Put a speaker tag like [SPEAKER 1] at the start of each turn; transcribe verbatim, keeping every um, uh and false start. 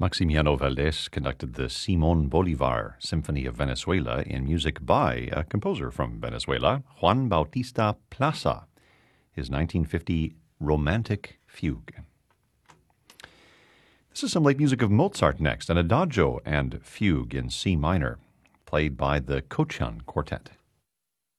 [SPEAKER 1] Maximiano Valdés conducted the Simón Bolívar Symphony of Venezuela in music by a composer from Venezuela, Juan Bautista Plaza, his nineteen fifty Romantic Fugue. This is some late music of Mozart next, an adagio and fugue in C minor, played by the Cochan Quartet.